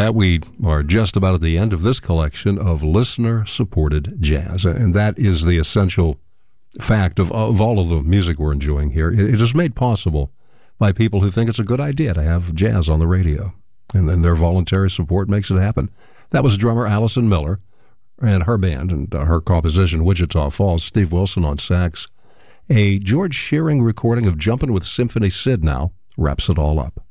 that, we are just about at the end of this collection of listener-supported jazz, and that is the essential fact of all of the music we're enjoying here. It is made possible by people who think it's a good idea to have jazz on the radio, and then their voluntary support makes it happen. That was drummer Allison Miller and her band and her composition, Wichita Falls. Steve Wilson on sax. A George Shearing recording of Jumpin' with Symphony Sid now wraps it all up.